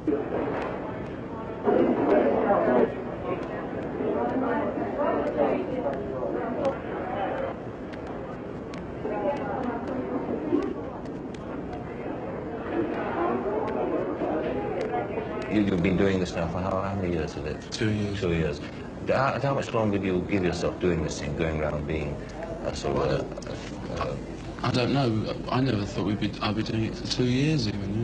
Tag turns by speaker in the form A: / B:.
A: You've been doing this now for how many years is it?
B: 2 years.
A: 2 years. How much longer do you give yourself doing this thing, going around being a sort of
B: I don't know. I never thought I'd be doing it for 2 years even.